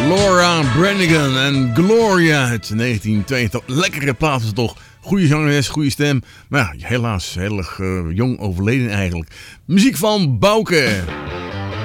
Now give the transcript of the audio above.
Laura Branigan en Gloria uit 1982. Lekkere plaat is het toch. Goede zangeres, goede stem. Maar ja, helaas heel erg jong overleden eigenlijk. Muziek van Bouke.